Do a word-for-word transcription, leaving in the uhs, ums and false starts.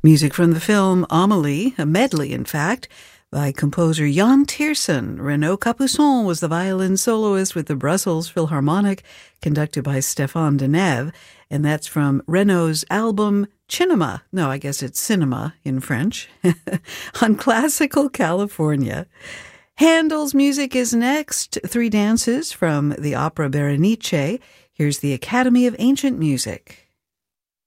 Music from the film Amélie, a medley in fact, by composer Jan Tiersen. Renaud Capuçon was the violin soloist with the Brussels Philharmonic, conducted by Stéphane Denève, and that's from Renaud's album Cinema. No, I guess it's Cinema in French, on Classical California. Handel's music is next. Three dances from the opera Berenice. Here's the Academy of Ancient Music.